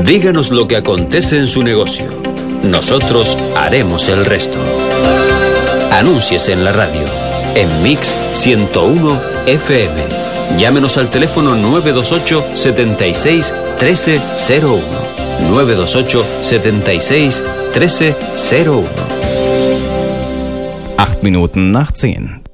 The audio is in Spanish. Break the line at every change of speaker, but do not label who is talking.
Díganos lo que acontece en su negocio. Nosotros haremos el resto. Anúnciese en la radio, en Mix 101 FM. Llámenos al teléfono 928 76 1301. 928 76 1301.
8 Minuten nach 10.